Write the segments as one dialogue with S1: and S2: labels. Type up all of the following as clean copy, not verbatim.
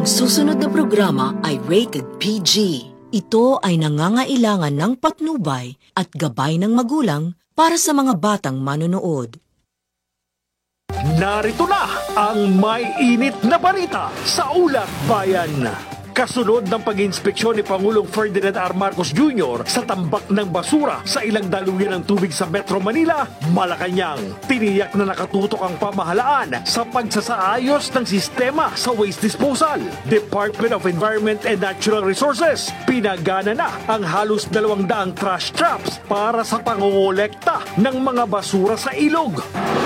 S1: susunod na programa ay rated PG. Ito ay nangangailangan ng patnubay at gabay ng magulang para sa mga batang manonood.
S2: Narito na ang may init na balita sa Ulat Bayan. Kasunod ng pag-inspeksyon ni Pangulong Ferdinand R. Marcos Jr. sa tambak ng basura sa ilang daluyan ng tubig sa Metro Manila, Malacanang, tiniyak na nakatutok ang pamahalaan sa pagsasaayos ng sistema sa waste disposal. Department of Environment and Natural Resources, pinagana na ang halos 200 trash traps para sa pangongolekta ng mga basura sa ilog.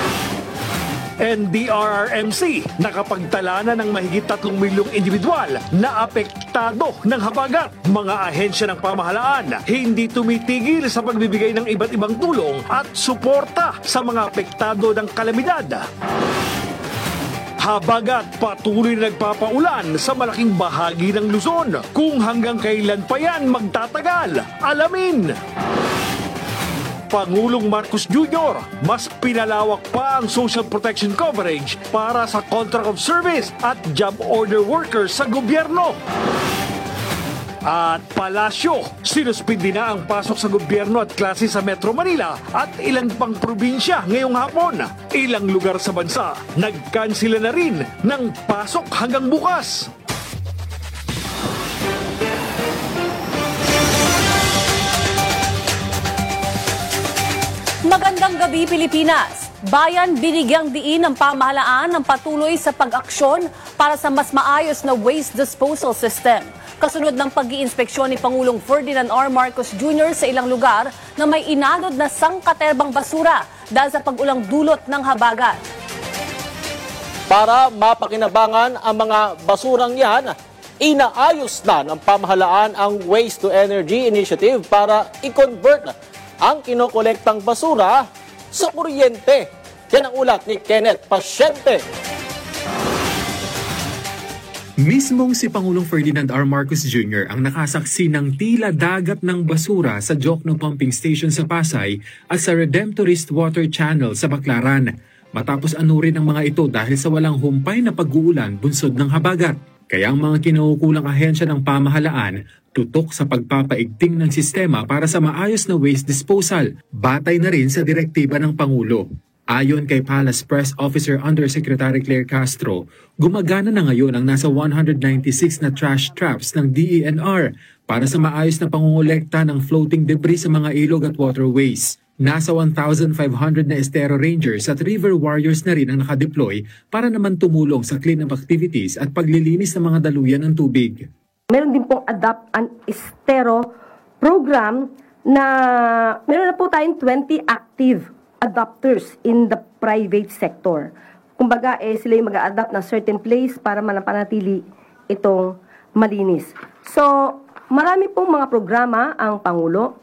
S2: NDRRMC nakapagtala na ng mahigit 3 milyong individual na apektado ng habagat. Mga ahensya ng pamahalaan hindi tumitigil sa pagbibigay ng iba't ibang tulong at suporta sa mga apektado ng kalamidad. Habagat patuloy na nagpapaulan sa malaking bahagi ng Luzon. Kung hanggang kailan pa yan magtatagal, alamin! Pangulong Marcos Jr. mas pinalawak pa ang social protection coverage para sa contract of service at job order workers sa gobyerno. At Palasyo, sinuspindi na ang pasok sa gobyerno at klase sa Metro Manila at ilang pang probinsya ngayong hapon. Ilang lugar sa bansa, nagkansila na rin ng pasok hanggang bukas.
S3: Magandang gabi, Pilipinas! Bayan, binigyang diin ng pamahalaan ng patuloy sa pag-aksyon para sa mas maayos na waste disposal system. Kasunod ng pag-iinspeksyon ni Pangulong Ferdinand R. Marcos Jr. sa ilang lugar na may inanod na sangkaterbang basura dahil sa pag-ulang dulot ng habagat.
S4: Para mapakinabangan ang mga basurang yan, inaayos na ng pamahalaan ang Waste to Energy Initiative para i-convert ang kinokolektang basura sa kuryente. Yan ang ulat ni Kenneth Pasyente.
S5: Mismong si Pangulong Ferdinand R. Marcos Jr. ang nakasaksi ng tila dagat ng basura sa Jokno Pumping Station sa Pasay at sa Redemptorist Water Channel sa Baclaran. Matapos anurin ang mga ito dahil sa walang humpay na pag-uulan bunsod ng habagat. Kaya ang mga kinukulang ahensya ng pamahalaan tutok sa pagpapaigting ng sistema para sa maayos na waste disposal, batay na rin sa direktiba ng Pangulo. Ayon kay Palace Press Officer Undersecretary Claire Castro, gumagana na ngayon ang nasa 196 na trash traps ng DENR para sa maayos na pangongolekta ng floating debris sa mga ilog at waterways. Nasa 1,500 na Estero Rangers at River Warriors na rin ang nakadeploy para naman tumulong sa cleanup activities at paglilinis ng mga daluyan ng tubig.
S6: Meron din pong Adopt an Estero program na meron na po tayong 20 active adopters in the private sector. Kumbaga, sila yung mag-a-adopt ng certain place para manapanatili itong malinis. So, marami pong mga programa ang Pangulo